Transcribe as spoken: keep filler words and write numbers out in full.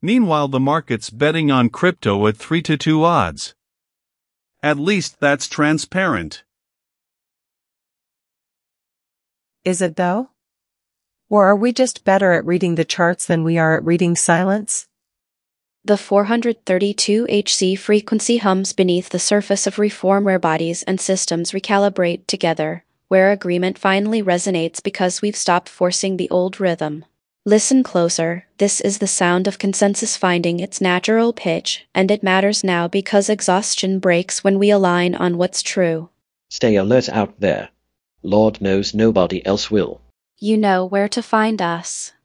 Meanwhile, the market's betting on crypto at three to two odds. At least that's transparent. Is it though? Or are we just better at reading the charts than we are at reading silence? The four hundred thirty-two hertz frequency hums beneath the surface of reform where bodies and systems recalibrate together, where agreement finally resonates because we've stopped forcing the old rhythm. Listen closer, this is the sound of consensus finding its natural pitch, and it matters now because exhaustion breaks when we align on what's true. Stay alert out there. Lord knows nobody else will. You know where to find us.